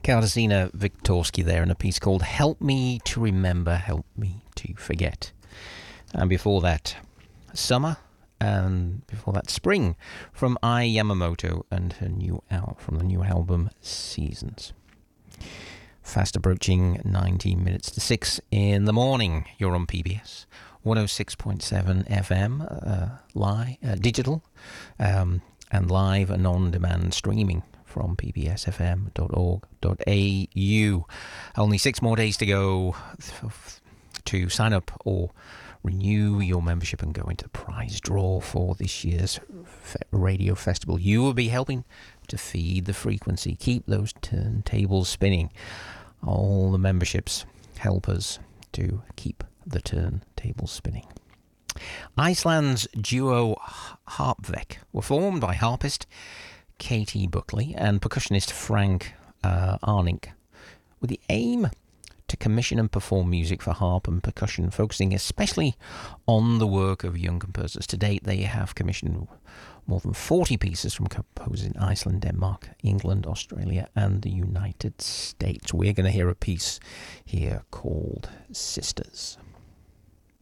Katarzyna Wiktorski there in a piece called Help Me to Remember, Help Me to Forget. And before that, Summer, and before that, Spring, from Ai Yamamoto and her from the new album Seasons. Fast approaching 19 minutes to 6 in the morning. You're on PBS 106.7 FM, digital, and live and on-demand streaming from pbsfm.org.au. Only 6 more days to go to sign up or renew your membership and go into the prize draw for this year's radio festival. You will be helping to feed the frequency, keep those turntables spinning. All the memberships help us to keep the turntables spinning. Iceland's duo Harpvek were formed by harpist Katie Buckley and percussionist Frank Arnink with the aim to commission and perform music for harp and percussion, focusing especially on the work of young composers. To date, they have commissioned more than 40 pieces from composers in Iceland, Denmark, England, Australia, and the United States. We're going to hear a piece here called Sisters.